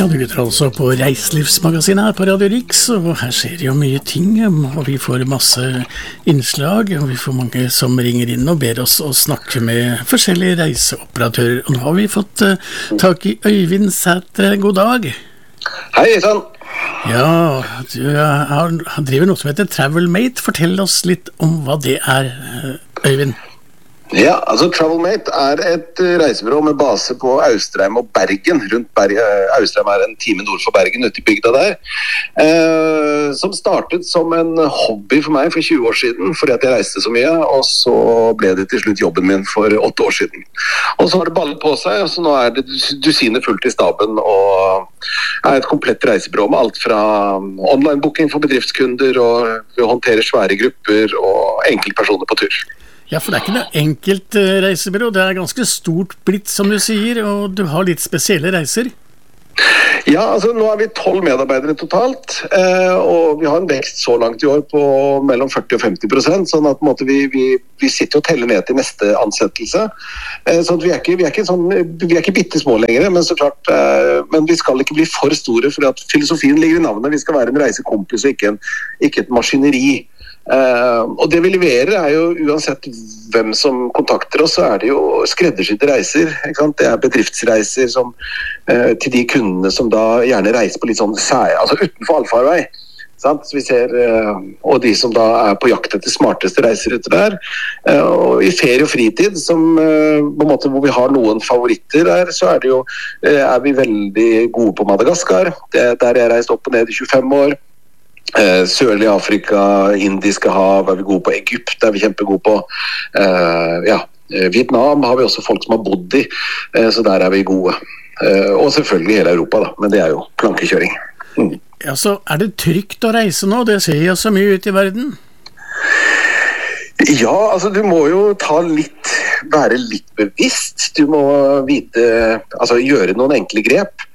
Ja, du lytter altså på Reiselivsmagasinet her på Radio Riks, og her skjer jo mye ting, og vi får masse innslag, og vi får mange som ringer inn og ber oss å snakke med forskjellige reiseoperatører. Og nå har vi fått tak i Øyvind Sætre. God dag. Hei, Ethan. Ja, han driver noe som heter Travelmate. Fortell oss litt om hva det er, Øyvind. Ja, altså Travelmate er et reisebyrå med base på Austrheim og Bergen. Austrheim er en time nord for Bergen, ute i bygda der. Som startet som en hobby for meg for 20 år siden, fordi at jeg reiste så mye, og så ble det til slutt jobben min for 8 år siden. Og så har det ballet på seg, og så nå er det dusiner fullt i staben, og er et komplett reisebyrå med alt fra online-booking for bedriftskunder, og vi håndterer svære grupper og enkeltpersoner på tur. Ja, for det er ikke noe enkelt reisebyrå, det er ganske stort blitt, som du sier, og du har litt spesielle reiser. Ja, altså nå er vi 12 medarbeidere totalt, og vi har en vekst så langt i år på mellom 40 og 50%, sånn at på en måte, vi sitter og teller ned til neste ansettelse. Så vi er ikke bittesmå lenger, men så klart, men vi skal ikke bli for store, fordi at filosofien ligger i navnet. Vi skal være en reisekompis og ikke et maskineri. Og det vi leverer er jo, uansett hvem som kontakter oss, så er det jo skreddersydde reiser, ikke sant? Det er bedriftsreiser til de kundene som da gjerne reiser på litt sånn altså utenfor allfarvei, sant? Så vi ser, og de som da er på jakt etter smarteste reiser ute der, og i ferie og fritid som, på en måte hvor vi har noen favoritter der, så er det jo, er vi veldig gode på Madagaskar, der jeg reist opp og ned i 25 år. Sørlig Afrika, Indiske hav er vi gode på, Egypt er vi kjempegode på, Vietnam har vi også folk som har bodd i, så der er vi gode, og selvfølgelig hele Europa da, men det er jo plankekjøring. Ja, så er det trygt å reise nå? Det ser jo så mye ut i verden. Ja, altså du må jo være litt bevisst, du må gjøre noen enkle grep.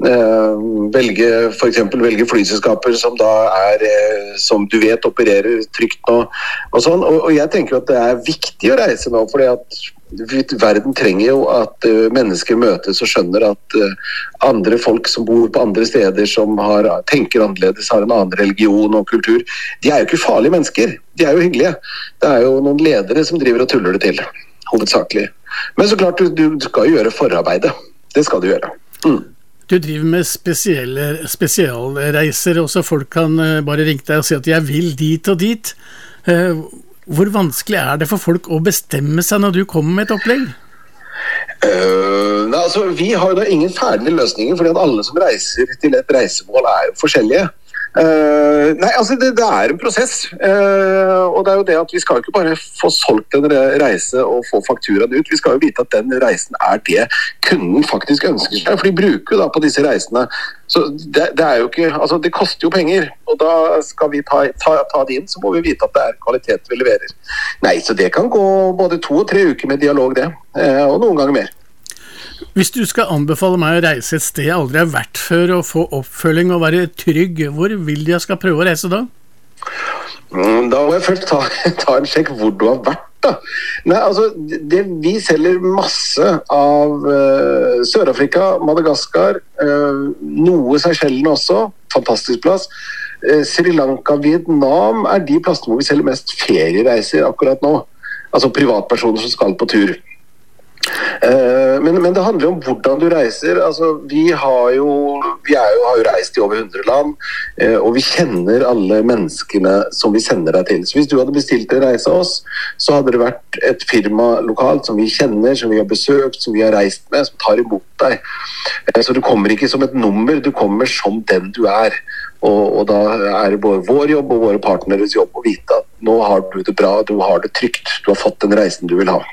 For eksempel velge flyselskaper som da som du vet opererer trygt nå og sånn, og jeg tenker at det er viktig å reise nå, fordi at verden trenger jo at mennesker møtes og skjønner at andre folk som bor på andre steder som tenker annerledes, har en annen religion og kultur, de er jo ikke farlige mennesker, de er jo hyggelige, det er jo noen ledere som driver og tuller det til, hovedsakelig, men så klart du skal jo gjøre forarbeidet, det skal du gjøre. Du driver med spesialreiser, og så folk kan bare ringe deg og si at jeg vil dit og dit. Hvor vanskelig er det for folk å bestemme seg når du kommer med et opplegg? Vi har jo da ingen ferdige løsninger, fordi at alle som reiser til et reisemål er jo forskjellige. Det er en prosess, og det er jo det at vi skal ikke bare få solgt en reise og få fakturaen ut, vi skal jo vite at den reisen er det kunden faktisk ønsker seg, for de bruker jo da på disse reisene, så det er jo ikke, altså det koster jo penger, og da skal vi ta det inn, så må vi vite at det er kvalitet vi leverer. Nei, så det kan gå både 2 og 3 uker med dialog det, og noen ganger mer. Hvis du skal anbefale meg å reise et sted jeg aldri har vært før og få oppfølging og være trygg, hvor vil du jeg skal prøve å reise da? Da må jeg først ta en sjekk hvor du har vært da. Nei, altså, vi selger masse av Sør-Afrika, Madagaskar, noe Seychellene også, fantastisk plass. Sri Lanka, Vietnam er de plassene hvor vi selger mest feriereiser akkurat nå. Altså privatpersoner som skal på tur. Men det handler om hvordan du reiser. Altså, vi har jo reist i over 100 land, og vi kjenner alle menneskene som vi sender deg til. Så hvis du hadde bestilt en reise av oss, så hadde det vært et firma lokalt som vi kjenner, som vi har besøkt, som vi har reist med, som tar imot deg. Så du kommer ikke som et nummer, du kommer som den du er. Og da er det både vår jobb og våre partneres jobb å vite at nå har du det bra, du har det trygt, du har fått den reisen du vil ha.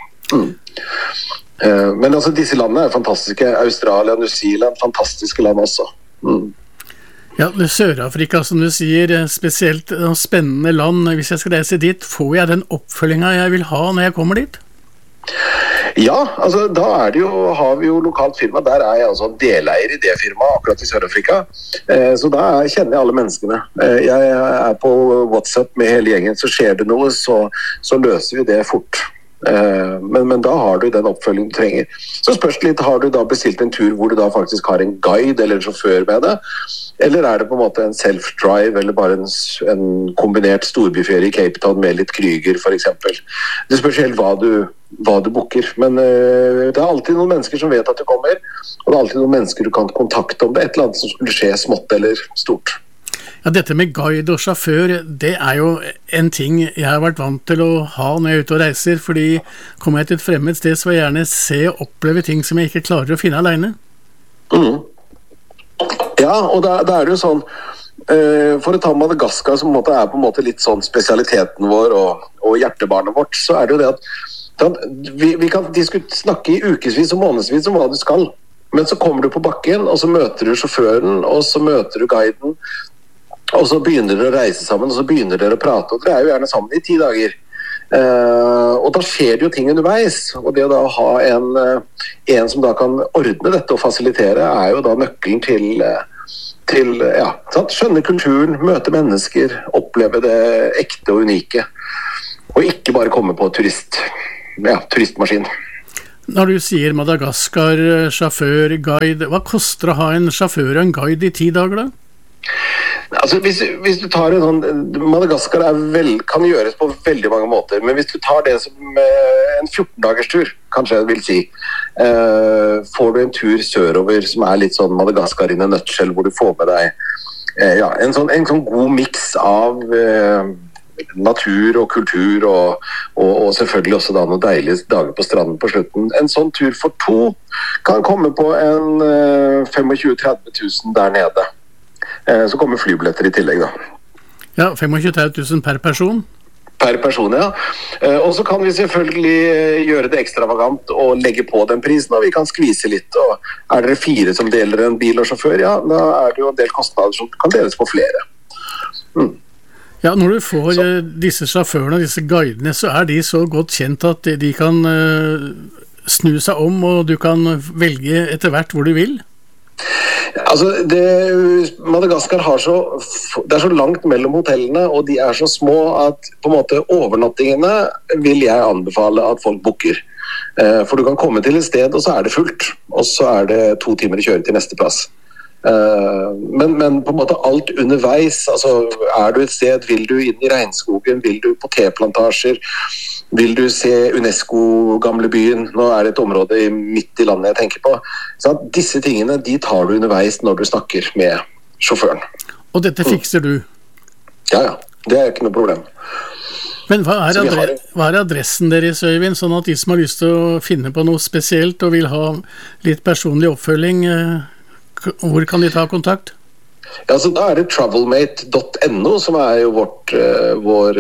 Men altså disse landene er fantastiske. Australia, New Zealand, fantastiske land også. Ja, Sør-Afrika som du sier, spesielt spennende land. Hvis jeg skal reise dit, får jeg den oppfølgingen jeg vil ha når jeg kommer dit? Ja, altså da har vi jo lokalt firma. Der er jeg altså deleier i det firmaet akkurat i Sør-Afrika, så da kjenner jeg alle menneskene. Jeg er på WhatsApp med hele gjengen, så skjer det noe, så løser vi det fort. Men da har du den oppfølgingen du trenger. Så spørs det litt, har du da bestilt en tur hvor du da faktisk har en guide eller en sjåfør med det, eller er det på en måte en self-drive eller bare en kombinert storbyferie i Cape Town med litt Krüger for eksempel. Det spørs helt hva du booker, men det er alltid noen mennesker som vet at du kommer, og det er alltid noen mennesker du kan kontakte om det, et eller annet som skulle skje smått eller stort. Ja, dette med guide og sjåfør, det er jo en ting jeg har vært vant til å ha når jeg er ute og reiser, fordi kommer jeg til et fremmed sted, så vil jeg gjerne se og oppleve ting som jeg ikke klarer å finne alene. Ja, og da er det jo sånn, for å ta Madagaskar som er på en måte litt sånn spesialiteten vår og hjertebarnet vårt, så er det jo det at vi kan snakke i ukesvis og månedsvis om hva du skal, men så kommer du på bakken, og så møter du sjåføren, og så møter du guiden, og så begynner dere å reise sammen, og så begynner dere å prate, og dere er jo gjerne sammen i 10 dager. Og da skjer det jo ting underveis, og det å da ha en som da kan ordne dette og fasilitere, er jo da nøkkelen til skjønne kulturen, møte mennesker, oppleve det ekte og unike, og ikke bare komme på turistmaskin. Når du sier Madagaskar, sjåfør, guide, hva koster å ha en sjåfør og en guide i 10 dager da? Altså, hvis du tar Madagaskar kan gjøres på veldig mange måter, men hvis du tar det som en 14-dagers tur, kanskje jeg vil si, får du en tur sørover som er litt sånn Madagaskar in a nutshell, hvor du får med deg en sånn god mix av natur og kultur og selvfølgelig også da noen deilige dager på stranden på slutten. En sånn tur for 2 kan komme på en 25-30 000 der nede. Så kommer flybilletter i tillegg da. Ja, 25 000 per person? Per person, ja. Og så kan vi selvfølgelig gjøre det ekstravagant og legge på den prisen, og vi kan skvise litt. Og er dere 4 som deler en bil og sjåfør, ja, da er det jo en del kostnader som kan deles på flere. Ja, når du får disse sjåførene og disse guidene, så er de så godt kjent at de kan snu seg om, og du kan velge etter hvert hvor du vil? Altså, Madagaskar det er så langt mellom hotellene, og de er så små at på en måte overnattingene vil jeg anbefale at folk booker. For du kan komme til et sted, og så er det fullt, og så er det 2 timer å kjøre til neste plass. Men på en måte alt underveis, altså er du et sted, vil du inn i regnskogen, vil du på teplantasjer, vil du se UNESCO gamle byen, nå er det et område midt i landet jeg tenker på, så at disse tingene de tar du underveis når du snakker med sjåføren. Og dette fikser du? Ja, det er ikke noe problem. Men hva er adressen deres, Øyvind, sånn at de som har lyst til å finne på noe spesielt og vil ha litt personlig oppfølging, hvor kan de ta kontakt? Ja, så da er det travelmate.no som er jo vår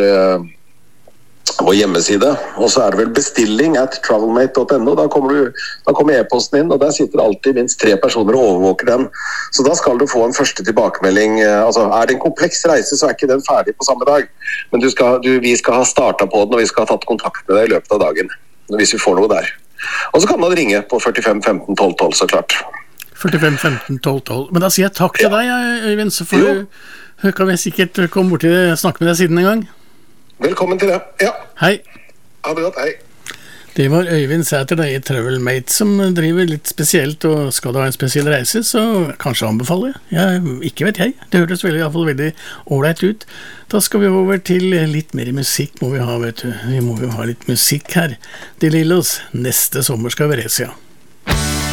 hjemmeside, og så er det vel bestilling @travelmate.no. Da kommer e-posten inn, og der sitter alltid minst 3 personer og overvåker den. Så da skal du få en første tilbakemelding. Altså, er det en kompleks reise, så er ikke den ferdig på samme dag. Men vi skal ha startet på den, og vi skal ha tatt kontakt med deg i løpet av dagen, hvis vi får noe der. Og så kan man ringe på 45 15 12 12, så klart. 45 15 12 12. Men da sier jeg takk til deg, Øyvind, så kan vi sikkert komme bort til det og snakke med deg siden en gang. Velkommen til det, ja. Hei. Ha det godt, hei. Det var Øyvind Sæther i Travelmate som driver litt spesielt, og skal du ha en spesiell reise, så kanskje anbefaler jeg. Ikke vet jeg. Det hørtes i hvert fall veldig ålreit ut. Da skal vi over til litt mer musikk, må vi ha, vet du. Vi må jo ha litt musikk her. De Lillos, neste sommer skal vi reise, ja.